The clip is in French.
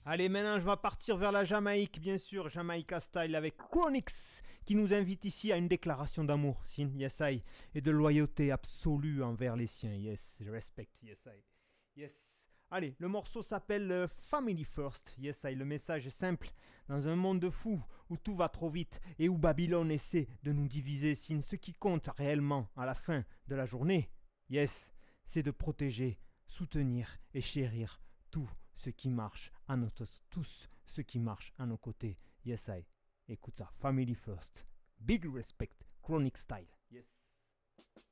Allez, maintenant je vais partir vers la Jamaïque, bien sûr, Jamaica Style avec Chronix, qui nous invite ici à une déclaration d'amour, yes I, et de loyauté absolue envers les siens, yes, respect, yes I, yes. Allez, le morceau s'appelle Family First, yes I, le message est simple, dans un monde de fous, où tout va trop vite, et où Babylone essaie de nous diviser, ce qui compte réellement à la fin de la journée, yes, c'est de protéger, soutenir et chérir tout ce qui marche à tous ce qui marche à nos côtés. Yes, I. Écoute ça. Family first. Big respect. Chronic style. Yes.